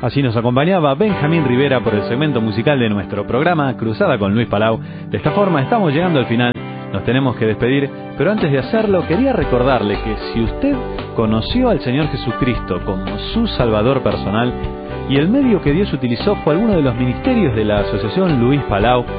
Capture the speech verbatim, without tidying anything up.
Así nos acompañaba Benjamín Rivera por el segmento musical de nuestro programa Cruzada con Luis Palau. De esta forma estamos llegando al final, nos tenemos que despedir, pero antes de hacerlo quería recordarle que si usted conoció al Señor Jesucristo como su Salvador personal y el medio que Dios utilizó fue alguno de los ministerios de la Asociación Luis Palau,